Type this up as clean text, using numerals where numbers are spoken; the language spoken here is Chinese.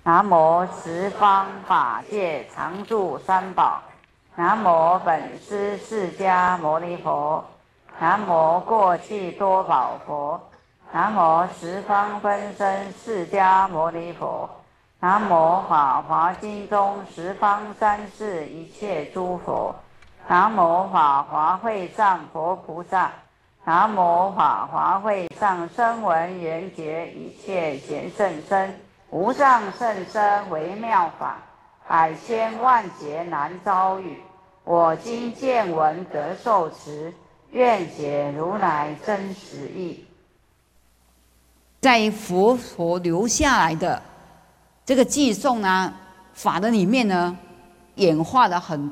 南无十方法界常住三宝。南无本师释迦牟尼佛。南无过去多宝佛。南无十方分身释迦牟尼佛。南无法华经中十方三世一切诸佛。南无法华会上佛菩萨。南无法华会上声闻缘觉一切贤圣身。无上甚深微妙法，百千万劫难遭遇。我今见闻得受持，愿解如来真实义。 在佛陀留下来的这个偈颂呢，法的里面呢，演化了很